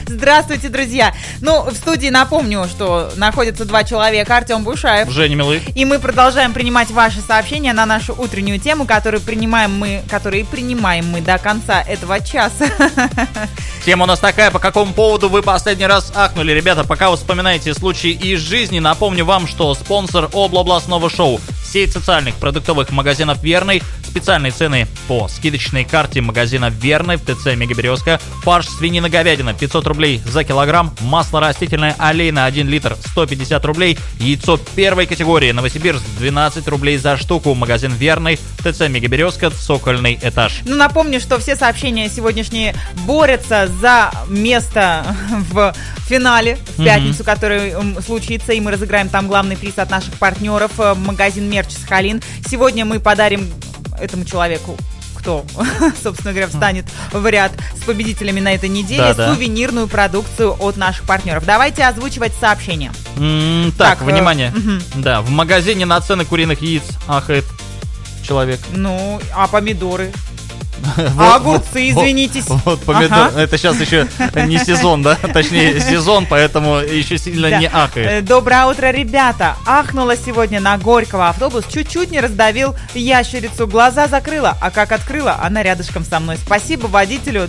Здравствуйте, друзья. В студии напомню, что находятся два человека. Артем Бушаев. Женя Милых. И мы продолжаем принимать ваши сообщения на нашу утреннюю тему, которые принимаем мы до конца этого часа. Тема у нас такая: по какому поводу вы последний раз ахнули? Ребята, пока вы вспоминаете случаи из жизни, напомню вам, что спонсор областного шоу — сеть социальных продуктовых магазинов «Верный». Специальные цены по скидочной карте магазина «Верный» в ТЦ «Мегаберезка». Фарш свинина-говядина 500 рублей за килограмм. Масло растительное олейное 1 литр 150 рублей. Яйцо первой категории Новосибирск 12 рублей за штуку. Магазин «Верный», ТЦ «Мегаберезка», цокольный этаж. Напомню, что все сообщения сегодняшние борются за место в финале в пятницу, который случится, и мы разыграем там главный приз от наших партнеров, магазин «Мерч Сахалин». Сегодня мы подарим этому человеку, кто, собственно говоря, встанет в ряд с победителями на этой неделе, сувенирную продукцию от наших партнеров. Давайте озвучивать сообщение. Так, внимание. Да, в магазине на цены куриных яиц ахает человек. А помидоры? А огурцы, извинитесь. Вот помидор. Это сейчас еще не сезон, да? Точнее, сезон, поэтому еще сильно не ахает. Доброе утро, ребята. Ахнула сегодня на Горького. Автобус чуть-чуть не раздавил ящерицу. Глаза закрыла, а как открыла, она рядышком со мной. Спасибо водителю.